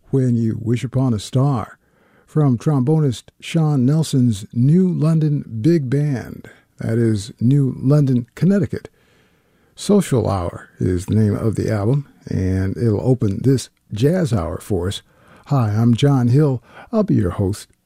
When You Wish Upon a Star, from trombonist Sean Nelson's New London Big Band. That is New London, Connecticut. Social Hour is the name of the album, and it'll open this jazz hour for us. Hi, I'm John Hill. I'll be your host